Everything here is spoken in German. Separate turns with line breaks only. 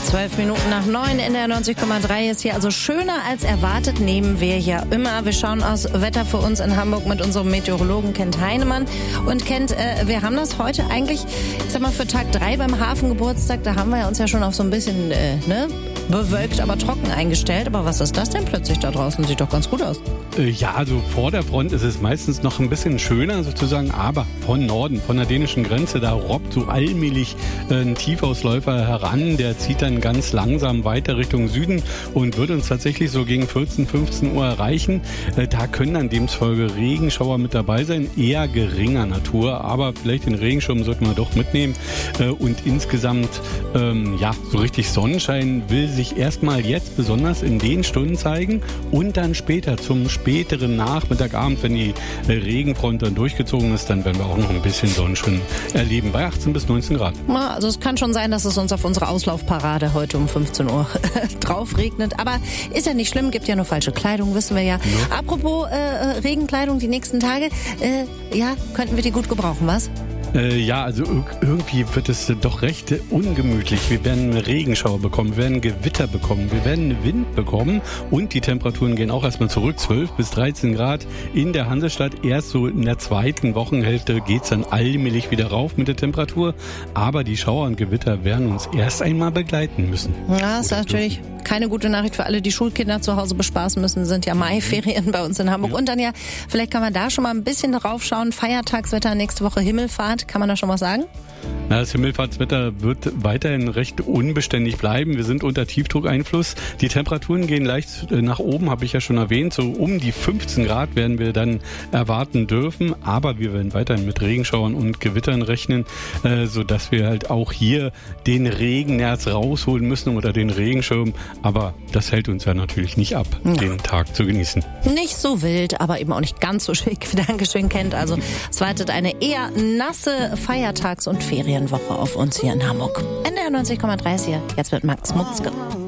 12 Minuten nach 9 in der 90,3 ist hier also schöner als erwartet, nehmen wir ja immer. Wir schauen aus Wetter für uns in Hamburg mit unserem Meteorologen Kent Heinemann. Und Kent, wir haben das heute eigentlich, ich sag mal, für Tag 3 beim Hafengeburtstag, da haben wir uns ja schon auf so ein bisschen, bewölkt, aber trocken eingestellt. Aber was ist das denn plötzlich da draußen? Sieht doch ganz gut aus.
Ja, also vor der Front ist es meistens noch ein bisschen schöner sozusagen, aber von Norden, von der dänischen Grenze, da robbt so allmählich ein Tiefausläufer heran. Der zieht dann ganz langsam weiter Richtung Süden und wird uns tatsächlich so gegen 14, 15 Uhr erreichen. Da können dann demzufolge Regenschauer mit dabei sein, eher geringer Natur, aber vielleicht den Regenschirm sollten wir doch mitnehmen. Und insgesamt, so richtig Sonnenschein will sich erstmal jetzt besonders in den Stunden zeigen und dann später zum späteren Nachmittagabend, wenn die Regenfront dann durchgezogen ist, dann werden wir auch noch ein bisschen Sonnenschein erleben bei 18 bis 19 Grad.
Also es kann schon sein, dass es uns auf unsere Auslaufparade heute um 15 Uhr drauf regnet, aber ist ja nicht schlimm, gibt ja nur falsche Kleidung, wissen wir ja. Apropos Regenkleidung die nächsten Tage, könnten wir die gut gebrauchen, was?
Also irgendwie wird es doch recht ungemütlich. Wir werden eine Regenschauer bekommen, wir werden Gewitter bekommen, wir werden Wind bekommen und die Temperaturen gehen auch erstmal zurück. 12 bis 13 Grad in der Hansestadt. Erst so in der zweiten Wochenhälfte geht's dann allmählich wieder rauf mit der Temperatur. Aber die Schauer und Gewitter werden uns erst einmal begleiten müssen.
Ja, das ist natürlich keine gute Nachricht für alle, die Schulkinder zu Hause bespaßen müssen. Sind ja Maiferien bei uns in Hamburg. Ja. Und dann vielleicht kann man da schon mal ein bisschen drauf schauen. Feiertagswetter nächste Woche, Himmelfahrt. Kann man da schon was sagen?
Das Himmelfahrtswetter wird weiterhin recht unbeständig bleiben. Wir sind unter Tiefdruckeinfluss. Die Temperaturen gehen leicht nach oben, habe ich ja schon erwähnt. So um die 15 Grad werden wir dann erwarten dürfen. Aber wir werden weiterhin mit Regenschauern und Gewittern rechnen, sodass wir halt auch hier den Regennerz rausholen müssen oder den Regenschirm. Aber das hält uns ja natürlich nicht ab, den Tag zu genießen.
Nicht so wild, aber eben auch nicht ganz so schick, wie Dankeschön Kent. Also es wartet eine eher nasse Feiertags- und Ferienwoche auf uns hier in Hamburg. NDR 90,3 hier, jetzt mit Max Mutzke.